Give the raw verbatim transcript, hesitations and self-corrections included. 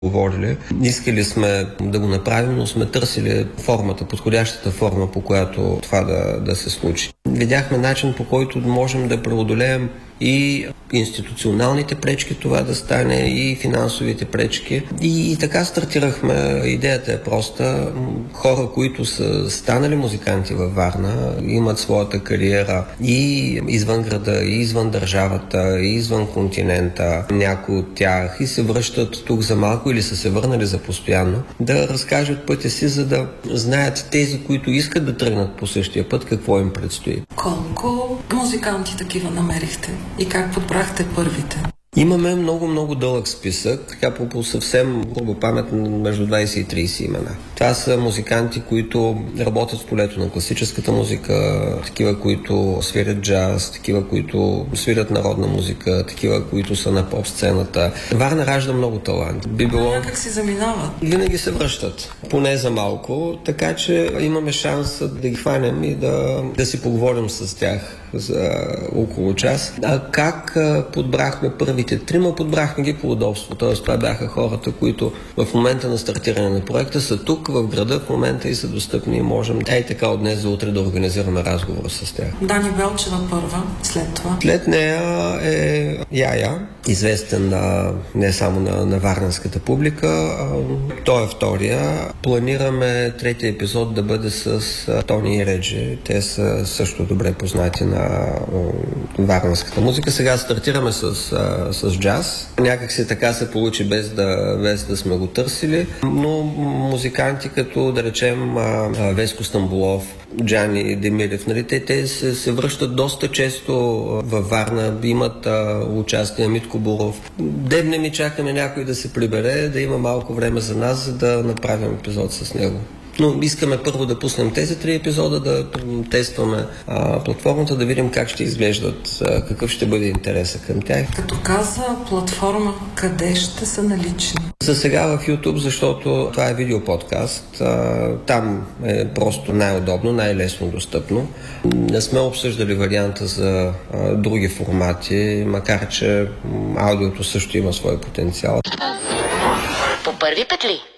говорили. Искали сме да го направим, но сме търсили формата, подходящата форма, по която това да, да се случи. Видяхме начин, по който можем да преодолеем и институционалните пречки това да стане, и финансовите пречки. И, и така стартирахме. Идеята е проста. Хора, които са станали музиканти във Варна, имат своята кариера и извън града, и извън държавата, и извън континента, някои от тях, и се връщат тук за малко или са се върнали за постоянно, да разкажат пътя си, за да знаят тези, които искат да тръгнат по същия път, какво им предстои. Колко музиканти такива намерихте? И как подбрахте първите? Имаме много-много дълъг списък, така по, по съвсем груба памет между двайсет и трийсет имена. Това са музиканти, които работят в полето на класическата музика, такива, които свирят джаз, такива, които свирят народна музика, такива, които са на поп-сцената. Варна ражда много талант. Би било... Как си заминават? Винаги се връщат, поне за малко, така че имаме шанс да ги хванем и да, да си поговорим с тях за около час. А как подбрахме първите трима? Подбрахме ги по удобство. Т.е. това бяха хората, които в момента на стартиране на проекта са тук в града в момента и са достъпни и можем ей така от днес за утре да организираме разговор с тях. Дани Белчева първа, след това? След нея е Яя, известен на, не само на, на варненската публика. А, той е втория. Планираме третия епизод да бъде с Тони и Реджи. Те са също добре познати на варненската музика. Сега стартираме с, с джаз. Някак си така се получи без да, без да сме го търсили, но музиканти като, да речем, Веско Стамболов, Джани Демирев, нали, те, те се, се връщат доста често във Варна, имат а, участие Митко Буров. Дебнем и чакаме някой да се прибере, да има малко време за нас, за да направим епизод с него. Но искаме първо да пуснем тези три епизода, да тестваме а, платформата, да видим как ще изглеждат, а, какъв ще бъде интереса към тях. Като каза платформа, къде ще са налични? За сега в YouTube, защото това е видеоподкаст. А, там е просто най-удобно, най-лесно достъпно. Не сме обсъждали варианта за а, други формати, макар че аудиото също има свой потенциал. По първи петли.